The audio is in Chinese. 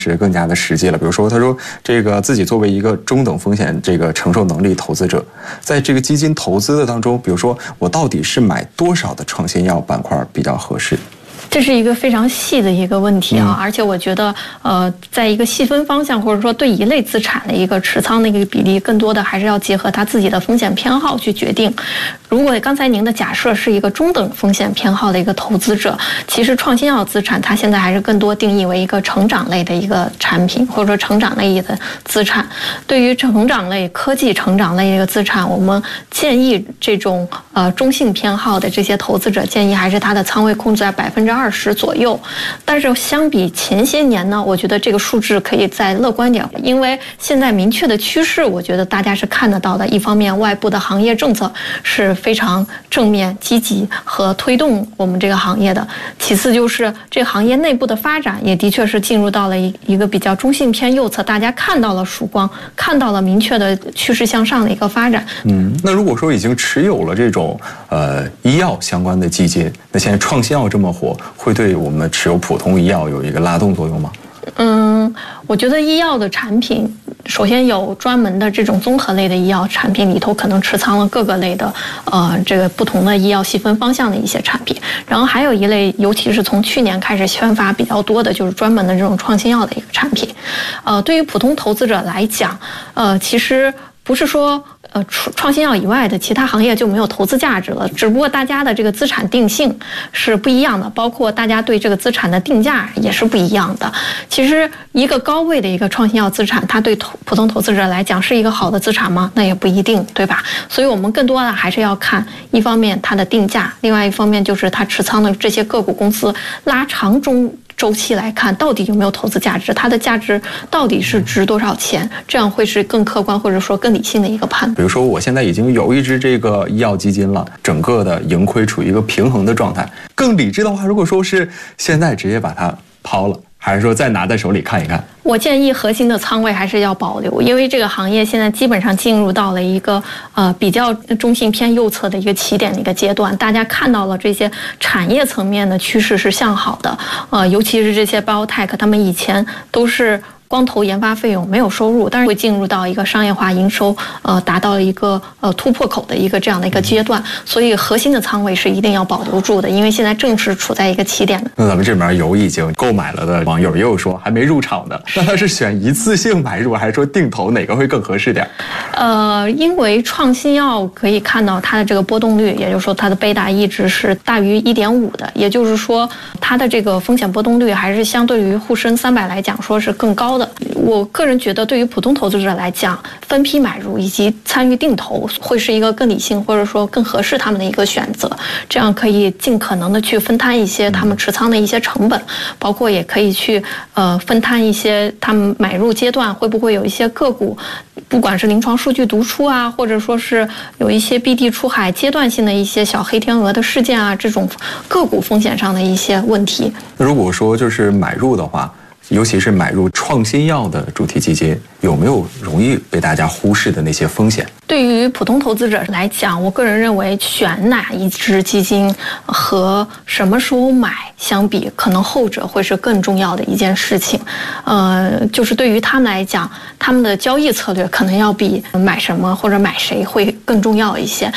是更加的实际了。比如说，他说这个自己作为一个中等风险这个承受能力投资者，在这个基金投资的当中，比如说我到底是买多少的创新药板块比较合适？ 这是一个非常细的一个问题啊，而且我觉得，在一个细分方向或者说对一类资产的一个持仓的一个比例，更多的还是要结合他自己的风险偏好去决定。如果刚才您的假设是一个中等风险偏好的一个投资者，其实创新药资产它现在还是更多定义为一个成长类的一个产品，或者说成长类的资产。对于成长类、科技成长类的一个资产，我们建议这种中性偏好的这些投资者，建议还是他的仓位控制在20%左右。但是相比前些年呢，我觉得这个数字可以再乐观点，因为现在明确的趋势，我觉得大家是看得到的。一方面，外部的行业政策是非常正面、积极和推动我们这个行业的；其次就是这个行业内部的发展，也的确是进入到了一个比较中性偏右侧，大家看到了曙光，看到了明确的趋势向上的一个发展。 那如果说已经持有了这种医药相关的基金，那现在创新药这么火，会对我们持有普通医药有一个拉动作用吗？ 我觉得医药的产品，首先有专门的这种综合类的医药产品，里头可能持仓了各个类的这个不同的医药细分方向的一些产品。然后还有一类，尤其是从去年开始宣发比较多的，就是专门的这种创新药的一个产品。对于普通投资者来讲，其实不是说创新药以外的其他行业就没有投资价值了，只不过大家的这个资产定性是不一样的，包括大家对这个资产的定价也是不一样的。其实一个高位的一个创新药资产，它对普通投资者来讲是一个好的资产吗？那也不一定，对吧？所以我们更多的还是要看一方面它的定价，另外一方面就是它持仓的这些个股公司拉长周期来看，到底有没有投资价值，它的价值到底是值多少钱，这样会是更客观或者说更理性的一个判断。 比如说我现在已经有一只这个医药基金了，整个的盈亏处于一个平衡的状态，更理智的话，如果说是现在直接把它抛了，还是说再拿在手里看一看？ 我建议核心的仓位还是要保留，因为这个行业现在基本上进入到了一个比较中性偏右侧的一个起点的一个阶段，大家看到了这些产业层面的趋势是向好的，尤其是这些 biotech， 他们以前都是光投研发费用没有收入，但是会进入到一个商业化营收，达到了一个突破口的一个这样的一个阶段，所以核心的仓位是一定要保留住的，因为现在正是处在一个起点的。 那咱们这边有已经购买了的网友也有说还没入场的，那他是选一次性买入还是说定投，哪个会更合适点？ 因为创新药可以看到它的这个波动率，也就是说它的贝塔一直是大于1.5的，也就是说它的这个风险波动率还是相对于沪深300来讲说是更高的。我个人觉得，对于普通投资者来讲，分批买入以及参与定投会是一个更理性或者说更合适他们的一个选择。这样可以尽可能的去分摊一些他们持仓的一些成本，包括也可以去分摊一些他们买入阶段会不会有一些个股，不管是临床数据读出啊，或者说是有一些 BD 出海阶段性的一些小黑天鹅的事件啊，这种个股风险上的一些问题。 如果说就是买入的话，尤其是买入创新药的主题基金，有没有容易被大家忽视的那些风险？ 对于普通投资者来讲，我个人认为选哪一只基金和什么时候买相比，可能后者会是更重要的一件事情。就是对于他们来讲，他们的交易策略可能要比买什么或者买谁会更重要一些。